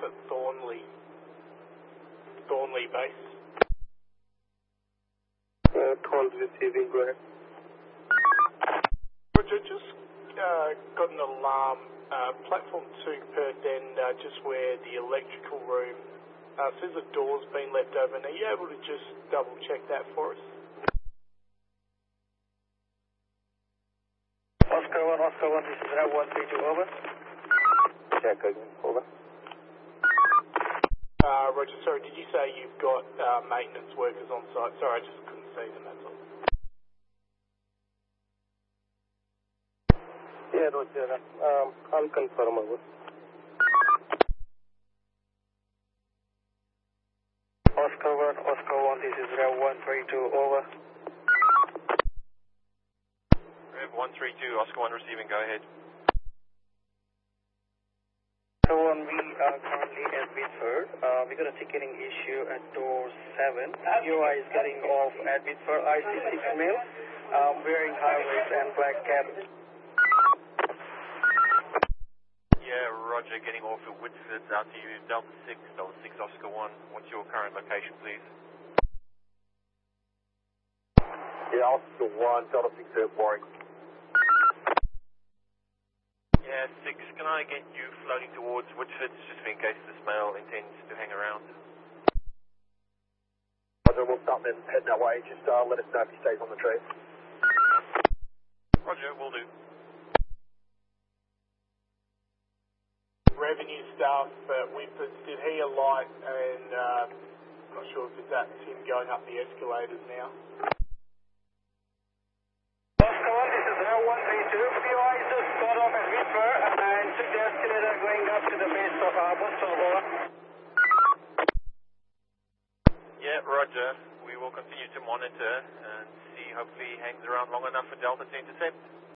Thornley base. Thornley receiving, go ahead. Roger, just got an alarm, platform 2 per den, just where the electrical room says a door's been left open. Are you able to just double check that for us? Oscar 1, this is Rev 132, over. Check again, over. Roger, sorry, did you say you've got maintenance workers on site? Sorry, I just couldn't see them, that's all. Yeah, Roger, I'll confirm, over. Oscar 1, this is Rev 132, over. Rev 132, Oscar 1 receiving, go ahead. So on, we are currently at Bedford. We got a ticketing issue at door 7. UI is getting off at Bedford. IC6 male, wearing high waist and black cap. Yeah, Roger, getting off at Whitford, out to you, Delta 6 Oscar 1. What's your current location, please? Yeah, Oscar 1, Delta 6 airport. Yeah, 6, can I get you floating towards Whitford, just in case this male intends to hang around? Roger, we'll stop and head that way. Just let us know if he stays on the tree. Roger, will do. Revenue staff with us, did he alight and I'm not sure if that's him going up the escalators now. Oscar 1, this is Rev 132. POI just got off at Bedford and took the escalator going up to the base of Boston, over. Yeah, Roger. We will continue to monitor and see, hopefully he hangs around long enough for Delta to intercept.